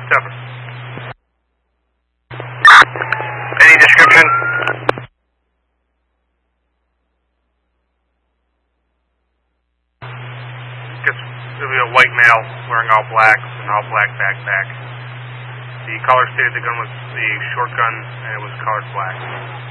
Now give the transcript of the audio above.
7. Any description? Just it'll be a white male wearing all black, an all black backpack. The caller stated the gun was a short gun and it was colored black.